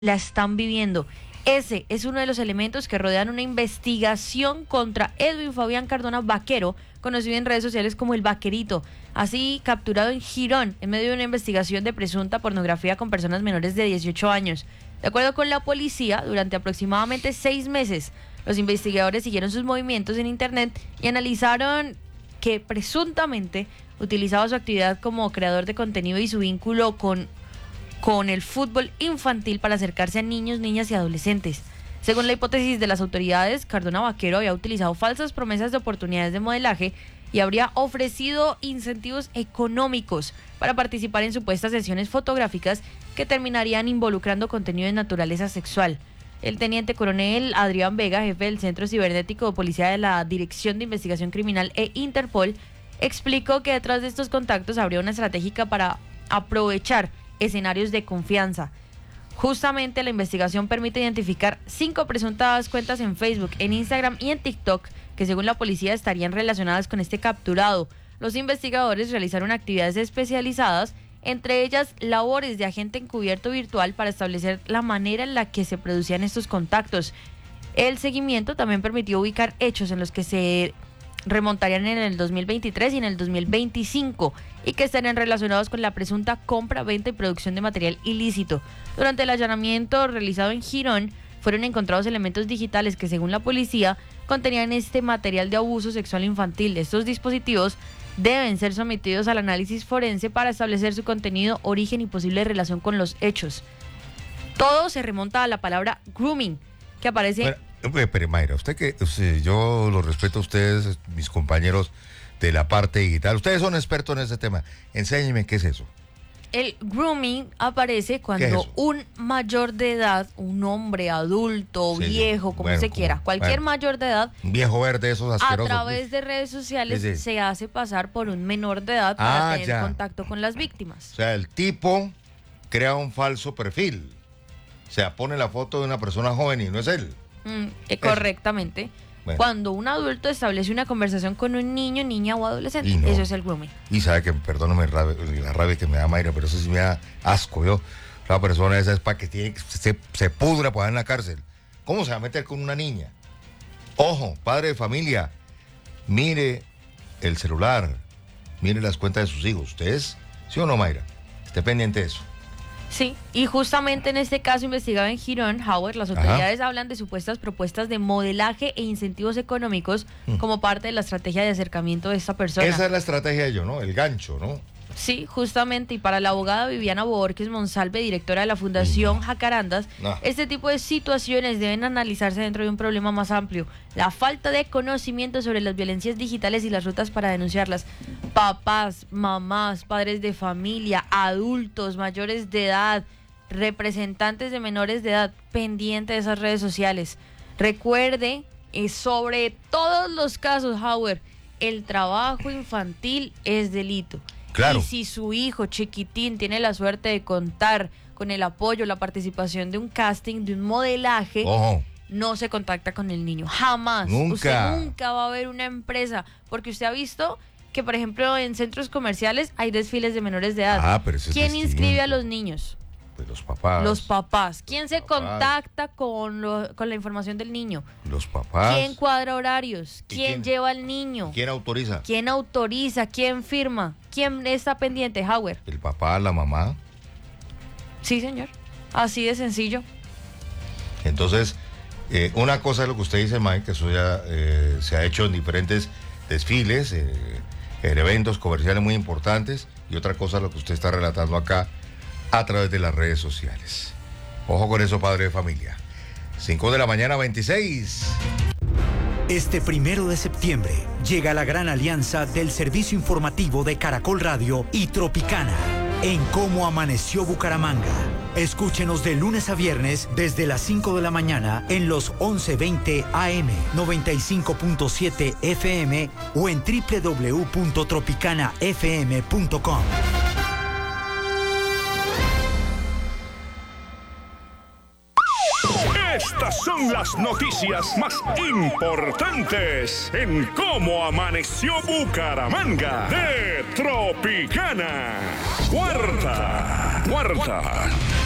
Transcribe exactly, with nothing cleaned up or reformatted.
la están viviendo. Ese es uno de los elementos que rodean una investigación contra Edwin Fabián Cardona Vaquero, conocido en redes sociales como el Vaquerito, así capturado en Girón en medio de una investigación de presunta pornografía con personas menores de dieciocho años. De acuerdo con la policía, durante aproximadamente seis meses, los investigadores siguieron sus movimientos en internet y analizaron que presuntamente utilizaba su actividad como creador de contenido y su vínculo con con el fútbol infantil para acercarse a niños, niñas y adolescentes. Según la hipótesis de las autoridades, Cardona Vaquero había utilizado falsas promesas de oportunidades de modelaje y habría ofrecido incentivos económicos para participar en supuestas sesiones fotográficas que terminarían involucrando contenido de naturaleza sexual. El teniente coronel Adrián Vega, jefe del Centro Cibernético de Policía de la Dirección de Investigación Criminal e Interpol, explicó que detrás de estos contactos habría una estrategia para aprovechar escenarios de confianza. Justamente la investigación permite identificar cinco presuntas cuentas en Facebook, en Instagram y en TikTok que según la policía estarían relacionadas con este capturado. Los investigadores realizaron actividades especializadas, entre ellas labores de agente encubierto virtual para establecer la manera en la que se producían estos contactos. El seguimiento también permitió ubicar hechos en los que se remontarían en el dos mil veintitrés y en el dos mil veinticinco y que estarían relacionados con la presunta compra, venta y producción de material ilícito. Durante el allanamiento realizado en Girón fueron encontrados elementos digitales que según la policía contenían este material de abuso sexual infantil. Estos dispositivos deben ser sometidos al análisis forense para establecer su contenido, origen y posible relación con los hechos. Todo se remonta a la palabra grooming, que aparece... Bueno. Pero Mayra, usted que usted, yo lo respeto a ustedes, mis compañeros de la parte digital, ustedes son expertos en ese tema, enséñenme qué es eso. El grooming aparece cuando es un mayor de edad, un hombre adulto, sí, viejo, como bueno, se quiera, como, cualquier bueno, mayor de edad, un viejo verde, esos asquerosos, a través de redes sociales sí, sí. se hace pasar por un menor de edad ah, para tener ya. contacto con las víctimas. O sea, el tipo crea un falso perfil, o sea, pone la foto de una persona joven y no es él. Mm, eh, correctamente. Bueno. Cuando un adulto establece una conversación con un niño, niña o adolescente, no. Eso es el grooming. Y sabe que, perdóname la rabia que me da Mayra, pero eso sí me da asco, yo. La persona esa es para que tiene, se, se pudra para en la cárcel. ¿Cómo se va a meter con una niña? Ojo, padre de familia, mire el celular, mire las cuentas de sus hijos. ¿Ustedes? ¿Sí o no, Mayra? Esté pendiente de eso. Sí, y justamente en este caso investigado en Girón, Howard, las autoridades Ajá. hablan de supuestas propuestas de modelaje e incentivos económicos mm. como parte de la estrategia de acercamiento de esta persona. Esa es la estrategia de ellos, ¿no? El gancho, ¿no? Sí, justamente, y para la abogada Viviana Borges Monsalve, directora de la Fundación no. Jacarandas, no. este tipo de situaciones deben analizarse dentro de un problema más amplio, la falta de conocimiento sobre las violencias digitales y las rutas para denunciarlas. Papás, mamás, padres de familia, adultos, mayores de edad, representantes de menores de edad, pendientes de esas redes sociales. Recuerde, eh, sobre todos los casos, Howard, el trabajo infantil es delito. Claro. Y si su hijo chiquitín tiene la suerte de contar con el apoyo, la participación de un casting, de un modelaje, Ojo. no se contacta con el niño. Jamás. Nunca. Usted nunca va a ver una empresa, porque usted ha visto que, por ejemplo, en centros comerciales hay desfiles de menores de edad. Ah, pero eso es ¿Quién distinto. inscribe a los niños? Pues los papás. Los papás. ¿Quién los se papás. contacta con, lo, con la información del niño? Los papás. ¿Quién cuadra horarios? ¿Quién, quién lleva al niño? ¿Quién autoriza? ¿Quién autoriza? ¿Quién firma? ¿Quién está pendiente, Howard? El papá, la mamá. Sí, señor. Así de sencillo. Entonces, eh, una cosa es lo que usted dice, Mike, que eso ya eh, se ha hecho en diferentes desfiles, eh, en eventos comerciales muy importantes, y otra cosa es lo que usted está relatando acá a través de las redes sociales. Ojo con eso, padre de familia. cinco de la mañana, veintiséis. Este primero de septiembre llega la gran alianza del servicio informativo de Caracol Radio y Tropicana en Cómo Amaneció Bucaramanga. Escúchenos de lunes a viernes desde las cinco de la mañana en los once veinte A M, noventa y cinco punto siete F M o en doble u doble u doble u punto tropicana f m punto com. Estas son las noticias más importantes en Cómo Amaneció Bucaramanga de Tropicana. Cuarta, cuarta.